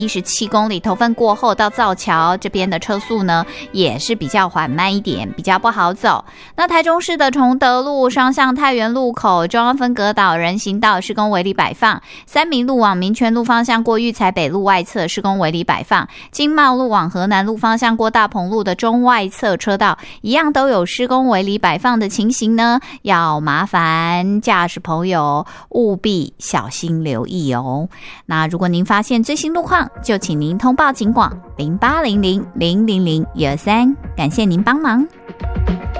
17公里，头份过后到造桥这边的车速呢也是比较缓慢一点，比较不好走。那台中市的崇德路双向太原路口中央分隔岛人行道施工围篱摆放，三民路往民权路方向过育才北路外侧施工围篱摆放，经贸路往河南路方向过大鹏路的中外侧车道一样都有施工围篱摆放的情形呢，要麻烦驾驶朋友务必小心留意哦。那如果您发现最新路况，就请您通报警广0800-000-123，感谢您帮忙。